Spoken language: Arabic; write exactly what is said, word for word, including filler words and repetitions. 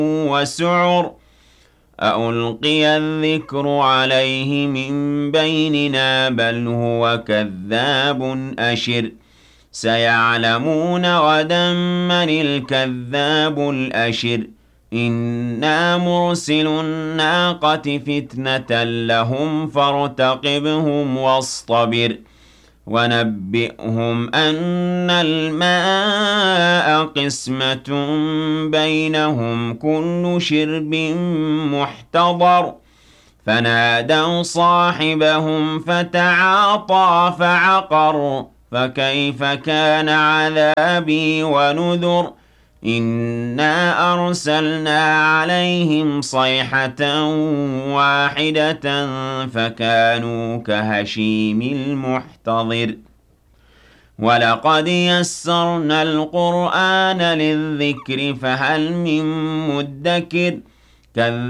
وسعر أألقي الذكر عليه من بيننا بل هو كذاب أشر سيعلمون غدا من الكذاب الأشر إنا مرسل الناقة فتنة لهم فارتقبهم واصطبر ونبئهم أن الماء قسمة بينهم كل شرب محتضر فنادوا صاحبهم فتعاطى فعقر فكيف كان عذابي ونذر إنا أرسلنا عليهم صيحة واحدة فكانوا كهشيم المحتضر ولقد يسرنا القرآن للذكر فهل من مدكر كذب